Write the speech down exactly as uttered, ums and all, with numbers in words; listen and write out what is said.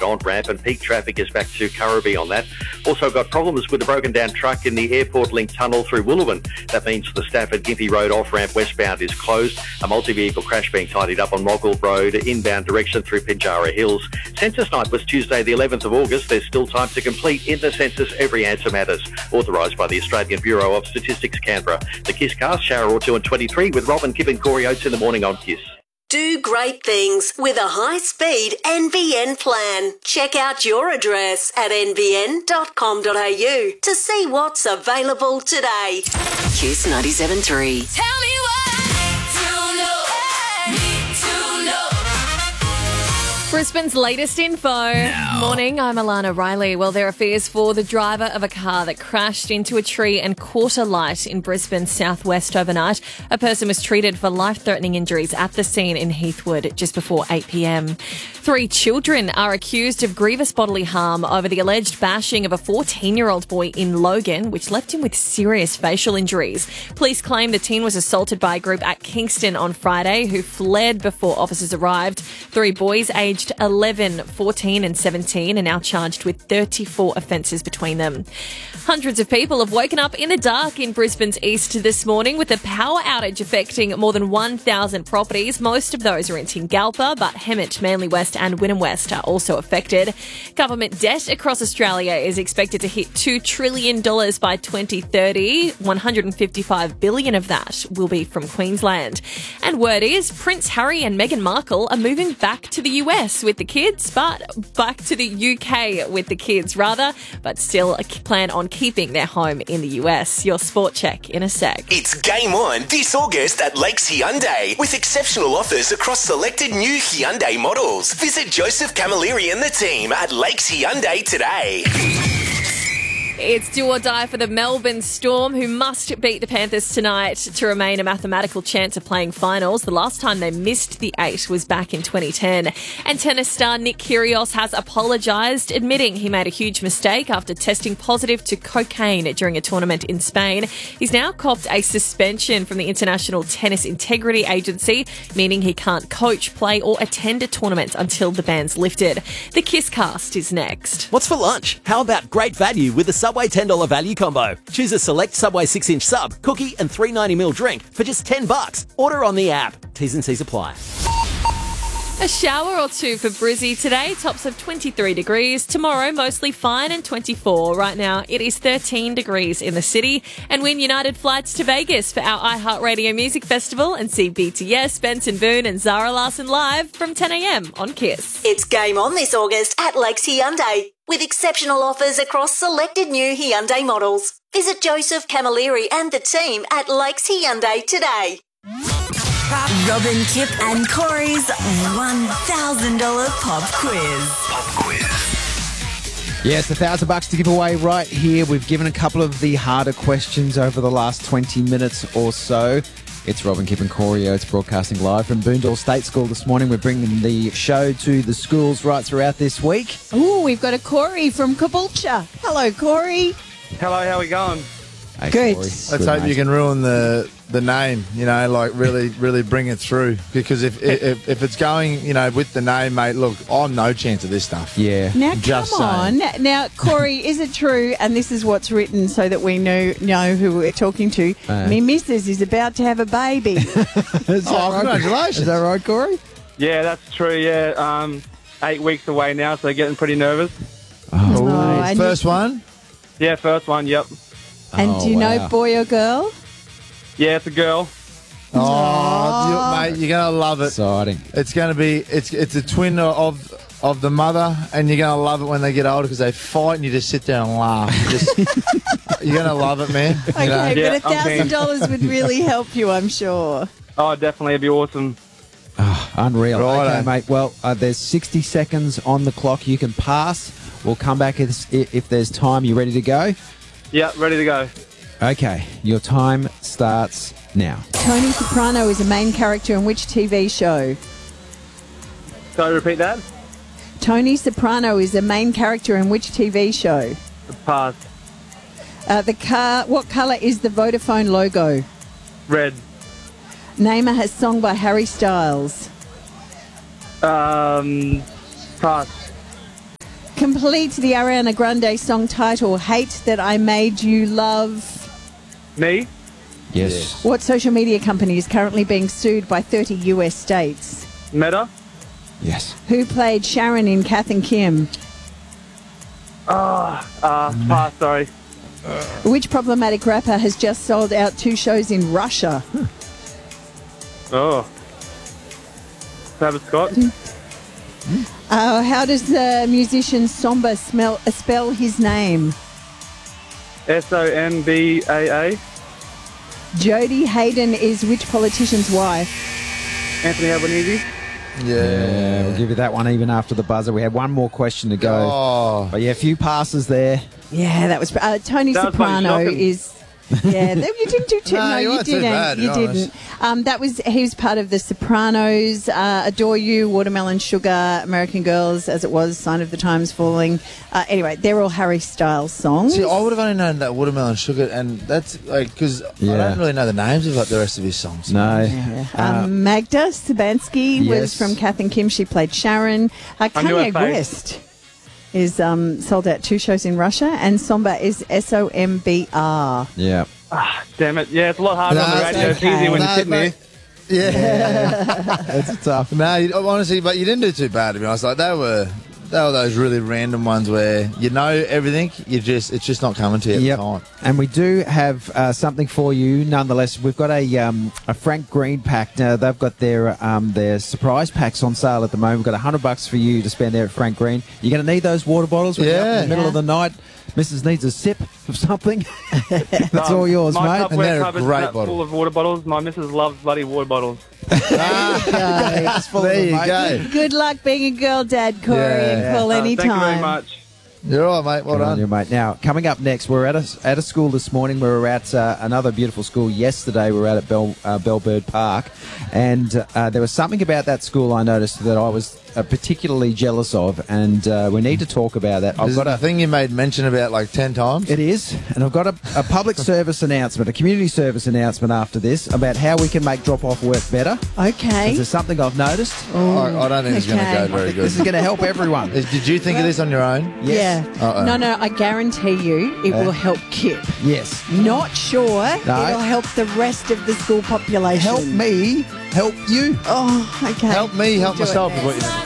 on-ramp, and peak traffic is back to Currabee on that. Also got problems with the broken down truck in the Airport Link tunnel through Wooloowin. That means the Stafford Gympie Road off-ramp westbound is closed. A multi-vehicle crash being tidied up on Moggill Road inbound direction through Pinjarra Hills. Census night was Tuesday the eleventh of August. There's still time to complete in the census. Every answer matters. Authorised by the Australian Bureau of Statistics, Canberra. The Kiss Cast, Shower or two and twenty-three with Robin, Kip and Corey Oates in the morning on Kiss. Do great things with a high-speed N B N plan. Check out your address at n b n dot com dot a u to see what's available today. Kiss ninety-seven point three. Tell me what to know, need to know. Brisbane's latest info. Now. Morning, I'm Alana Riley. Well, there are fears for the driver of a car that crashed into a tree and caught a light in Brisbane's southwest overnight. A person was treated for life-threatening injuries at the scene in Heathwood just before eight p.m. Three children are accused of grievous bodily harm over the alleged bashing of a fourteen-year-old boy in Logan, which left him with serious facial injuries. Police claim the teen was assaulted by a group at Kingston on Friday who fled before officers arrived. Three boys aged eleven, fourteen and seventeen are now charged with thirty-four offences between them. Hundreds of people have woken up in the dark in Brisbane's east this morning with a power outage affecting more than one thousand properties. Most of those are in Tingalpa, but Hemmett, Manly West and Wynnum West are also affected. Government debt across Australia is expected to hit two trillion dollars by twenty thirty. one hundred fifty-five billion dollars of that will be from Queensland. And word is Prince Harry and Meghan Markle are moving back to the U S with the kids, but back to the U K with the kids rather, but still plan on keeping their home in the U S. Your sport check in a sec. It's game on this August at Lakes Hyundai with exceptional offers across selected new Hyundai models. Visit Joseph Camilleri and the team at Lakes Hyundai today. It's do or die for the Melbourne Storm, who must beat the Panthers tonight to remain a mathematical chance of playing finals. The last time they missed the eight was back in twenty ten. And tennis star Nick Kyrgios has apologised, admitting he made a huge mistake after testing positive to cocaine during a tournament in Spain. He's now copped a suspension from the International Tennis Integrity Agency, meaning he can't coach, play or attend a tournament until the ban's lifted. The Kiss Cast is next. What's for lunch? How about great value with a Subway ten dollars value combo? Choose a select Subway six inch sub, cookie and three ninety milliliter drink for just ten bucks. Order on the app. T's and C's apply. A shower or two for Brizzy today, tops of twenty-three degrees. Tomorrow, mostly fine and twenty-four. Right now, it is thirteen degrees in the city. And win United flights to Vegas for our iHeartRadio Music Festival and see B T S, Benson Boone and Zara Larsson live from ten a.m. on Kiss. It's game on this August at Lakes Hyundai with exceptional offers across selected new Hyundai models. Visit Joseph Camilleri and the team at Lakes Hyundai today. Robin, Kip and Corey's one thousand dollars pop quiz. Pop quiz. Yes, a thousand bucks to give away right here. We've given a couple of the harder questions over the last twenty minutes or so. It's Robin, Kip and Corey. It's broadcasting live from Boondall State School this morning. We're bringing the show to the schools right throughout this week. Ooh, we've got a Corey from Caboolture. Hello, Corey. Hello, how are we going? Hey, Good. Corey. Let's Good, hope mate. you can ruin the the name, you know, like really, really bring it through. Because if if, if it's going, you know, with the name, mate, look, I'm no chance of this stuff. Yeah. Now, Just come on. saying. Now, Corey, is it true, and this is what's written so that we know, know who we're talking to, Uh. me missus is about to have a baby. Is that Oh, right? congratulations. Is that right, Corey? Yeah, that's true, yeah. Um, eight weeks away now, so getting pretty nervous. Oh, Ooh, mate. and first one? Yeah, first one, yep. And Oh, do you wow. know boy or girl? Yeah, it's a girl. Oh, you, mate, you're going to love it. Exciting. It's going to be, it's it's a twin of of the mother, and you're going to love it when they get older because they fight and you just sit there and laugh. You just, you're going to love it, man. You Okay, know? Yeah, but a I'm thousand keen. dollars would really help you, I'm sure. Oh, definitely, it'd be awesome. Oh, unreal. Righto. Okay, mate. Well, uh, there's sixty seconds on the clock. You can pass. We'll come back if, if there's time. You ready to go? Yeah, ready to go. Okay. Your time starts now. Tony Soprano is a main character in which T V show? So repeat that? Tony Soprano is a main character in which T V show? Pass. Uh, the car. What colour is the Vodafone logo? Red. Name a song by Harry Styles. Um, pass. Complete the Ariana Grande song title, Hate That I Made You Love. Me? Yes. What social media company is currently being sued by thirty U S states? Meta? Yes. Who played Sharon in Kath and Kim? Ah, uh, pass, sorry. Which problematic rapper has just sold out two shows in Russia? Oh. Travis Scott? Uh, how does the musician Somba smell, uh, spell his name? S O M B A A. Jodie Hayden is which politician's wife? Anthony Albanese. Yeah, we'll give you that one even after the buzzer. We had one more question to go. Oh. But yeah, a few passes there. Yeah, that was uh, Tony That was Soprano funny, shocking. is. Yeah, that- you didn't do too. No, no, you you weren't too didn't. bad, to you be didn't. honest. Um, that was he was part of the Sopranos, uh, Adore You, Watermelon Sugar, American Girls, As It Was, Sign of the Times Falling. Uh, anyway, they're all Harry Styles songs. See, I would have only known that Watermelon Sugar, and that's like because I Yeah. don't really know the names of like the rest of his songs. No. Yeah. Uh, Um, Magda Sabansky yes. was from Kath and Kim. She played Sharon. Uh, I knew her Kanye face. West is um, sold out two shows in Russia, and Somba is S O M B R. yeah. Ah, damn it. Yeah, it's a lot harder No, on the it's radio. It's okay. easy when No, you're sitting mate. here. Yeah. It's tough. No, you, honestly, but you didn't do too bad to be honest. Like they were, they were those really random ones where you know everything, you just it's just not coming to you at Yep. the time. And we do have uh, something for you nonetheless. We've got a um, a Frank Green pack. Now, they've got their um, their surprise packs on sale at the moment. We've got one hundred bucks for you to spend there at Frank Green. You're going to need those water bottles when you're up in Yeah. the middle Yeah. of the night. Missus needs a sip of something. That's all yours, My mate. And they're Tupperware a cupboard's great that bottle. full of water bottles. My missus loves bloody water bottles. Just full of There them, you mate. go. Good luck being a girl dad, Corey, Yeah. and call Uh, anytime. Thank you very much. You're all right, mate. Well Good on done. you, mate. Now, coming up next, we're at a, at a school this morning. We were at uh, another beautiful school yesterday. We were out at Bell, uh, Bellbird Park. And uh, there was something about that school I noticed that I was uh, particularly jealous of. And uh, we need to talk about that. I've Is got it a a thing you made mention about like ten times? It is, and I've got a, a public service announcement, a community service announcement after this about how we can make drop-off work better. Okay. Is there something I've noticed? I, I don't think it's going to Okay. go very good. This is going to help everyone. Is- Did you think of this on your own? Yes. Yeah. Uh-oh. No, no, I guarantee you it Uh. will help Kip. Yes. Not sure No. it'll help the rest of the school population. Help me, help you. Oh, okay. Help me, help Do it myself now. is what you